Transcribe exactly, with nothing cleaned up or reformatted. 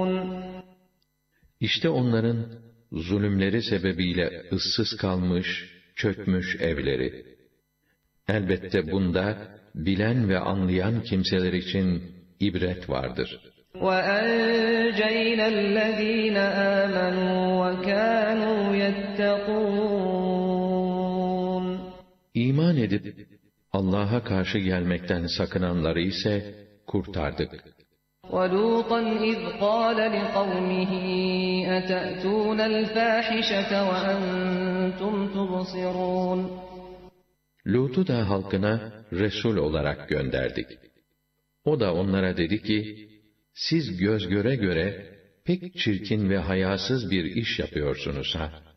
İşte onların zulümleri sebebiyle ıssız kalmış, çökmüş evleri. Elbette bunda bilen ve anlayan kimseler için ibret vardır. وَأَنْجَيْنَا الَّذ۪ينَ آمَنُوا وَكَانُوا يَتَّقُونَ İman edip Allah'a karşı gelmekten sakınanları ise kurtardık. وَلُوطًا اِذْ قَالَ لِقَوْمِهِ اَتَأْتُونَ الْفَاحِشَةَ وَاَنْتُمْ تُبْصِرُونَ Lut'u da halkına Resul olarak gönderdik. O da onlara dedi ki, siz göz göre göre pek çirkin ve hayasız bir iş yapıyorsunuz ha.